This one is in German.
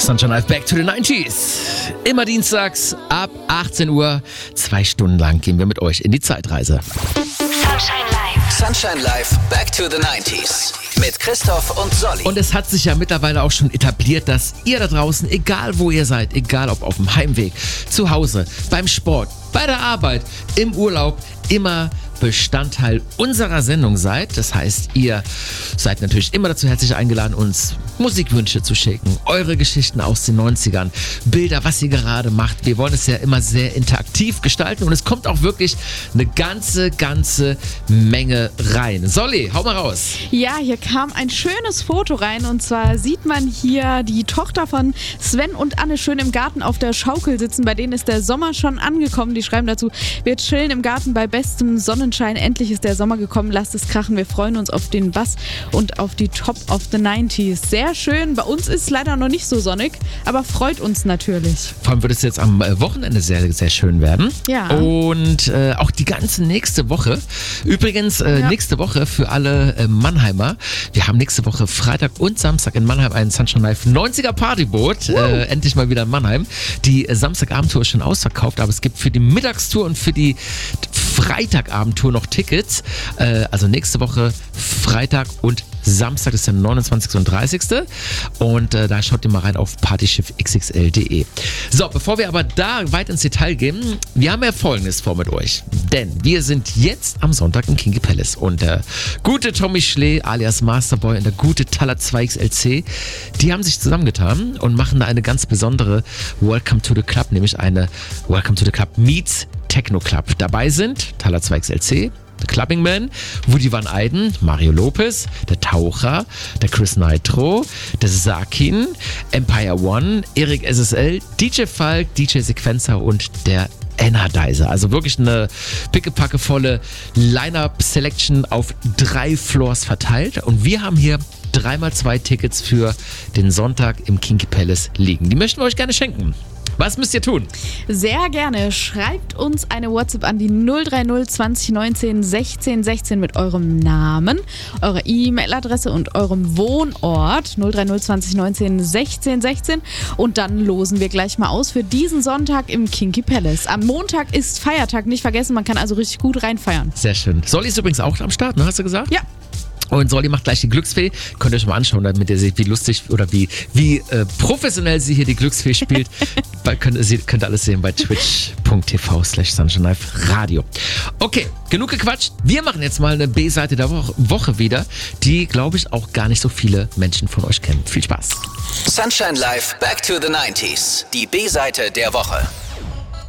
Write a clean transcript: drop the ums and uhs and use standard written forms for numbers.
Sunshine Life Back to the 90s. Immer dienstags ab 18 Uhr. 2 Stunden lang gehen wir mit euch in die Zeitreise. Sunshine Life. Sunshine Life Back to the 90s. Mit Christoph und Solly. Und es hat sich ja mittlerweile auch schon etabliert, dass ihr da draußen, egal wo ihr seid, egal ob auf dem Heimweg, zu Hause, beim Sport, bei der Arbeit, im Urlaub, immer Bestandteil unserer Sendung seid. Das heißt, ihr seid natürlich immer dazu herzlich eingeladen, uns Musikwünsche zu schicken, eure Geschichten aus den 90ern, Bilder, was ihr gerade macht. Wir wollen es ja immer sehr interaktiv gestalten und es kommt auch wirklich eine ganze Menge rein. Solly, hau mal raus. Ja, hier kam ein schönes Foto rein und zwar sieht man hier die Tochter von Sven und Anne schön im Garten auf der Schaukel sitzen. Bei denen ist der Sommer schon angekommen. Die schreiben dazu, wir chillen im Garten bei bestem Sonnenschein. Endlich ist der Sommer gekommen, lasst es krachen. Wir freuen uns auf den Bass und auf die Top of the 90s. Sehr schön. Bei uns ist es leider noch nicht so sonnig, aber freut uns natürlich. Vor allem wird es jetzt am Wochenende sehr schön werden. Ja. Und auch die ganze nächste Woche. Übrigens, nächste Woche für alle Mannheimer. Wir haben nächste Woche Freitag und Samstag in Mannheim ein Sunshine Life 90er Partyboot. Endlich mal wieder in Mannheim. Die Samstagabendtour ist schon ausverkauft, aber es gibt für die Mittagstour und für die Freitagabendtour noch Tickets. Also nächste Woche Freitag und Samstag ist der 29. und 30. Und da schaut ihr mal rein auf partyschiffxxl.de. So, bevor wir aber da weit ins Detail gehen, wir haben ja Folgendes vor mit euch. Denn wir sind jetzt am Sonntag im Kinky Palace und der gute Tommy Schlee alias Masterboy und der gute Taller 2XLC, die haben sich zusammengetan und machen da eine ganz besondere Welcome to the Club, nämlich eine Welcome to the Club meets Techno Club. Dabei sind Taller 2XLC, The Clubbing Man, Woody Van Eyden, Mario Lopez, der Taucher, der Chris Nitro, der Sakin, Empire One, Erik SSL, DJ Falk, DJ Sequencer und der Energizer. Also wirklich eine pickepackevolle Line-Up-Selection auf 3 Floors verteilt. Und wir haben hier 3x2 Tickets für den Sonntag im Kinky Palace liegen. Die möchten wir euch gerne schenken. Was müsst ihr tun? Sehr gerne. Schreibt uns eine WhatsApp an die 030 20 19 16 16 mit eurem Namen, eurer E-Mail-Adresse und eurem Wohnort. 030 20 19 16 16. Und dann losen wir gleich mal aus für diesen Sonntag im Kinky Palace. Am Montag ist Feiertag, nicht vergessen. Man kann also richtig gut reinfeiern. Sehr schön. Solly ist übrigens auch am Start, ne? Hast du gesagt? Ja. Und Solly macht gleich die Glücksfee. Könnt ihr euch mal anschauen, damit ihr seht, wie lustig oder wie professionell sie hier die Glücksfee spielt. Könnt ihr alles sehen bei twitch.tv/SunshineLife-Radio. Okay, genug gequatscht. Wir machen jetzt mal eine B-Seite der Woche wieder, die, glaube ich, auch gar nicht so viele Menschen von euch kennen. Viel Spaß. Sunshine Life Back to the 90s. Die B-Seite der Woche.